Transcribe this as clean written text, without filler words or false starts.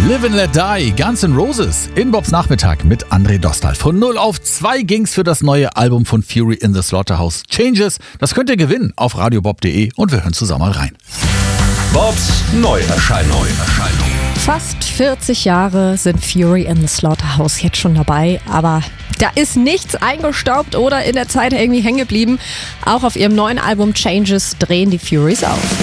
Live and Let Die, Guns N' Roses, in Bobs Nachmittag mit André Dostal. Von 0 auf 2 ging's für das neue Album von Fury in the Slaughterhouse, Changes. Das könnt ihr gewinnen auf radiobob.de und wir hören zusammen mal rein. Bobs Neuerscheinung. Fast 40 Jahre sind Fury in the Slaughterhouse jetzt schon dabei, aber da ist nichts eingestaubt oder in der Zeit irgendwie hängen geblieben. Auch auf ihrem neuen Album Changes drehen die Furies auf.